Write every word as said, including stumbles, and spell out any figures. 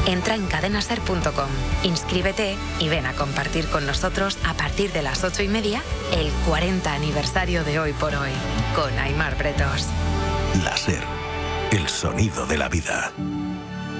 Entra en cadenaser punto com, inscríbete y ven a compartir con nosotros a partir de las ocho y media el cuarenta aniversario de Hoy por Hoy, con Aimar Bretos. La SER, el sonido de la vida.